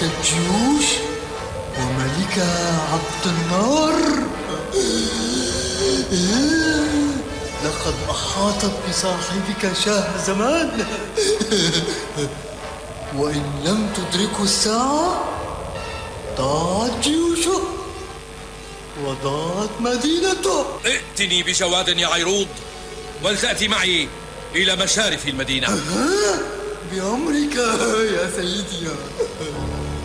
الجيوش وملك عبد النار. لقد أحاطت بصاحبك شاه زمان، وإن لم تدركه الساعة ضاعت جيوشه وضاعت مدينته. ائتني بجواد يا عيروض، ولتأتي معي إلى مشارف المدينة. بأمرك يا سيدي.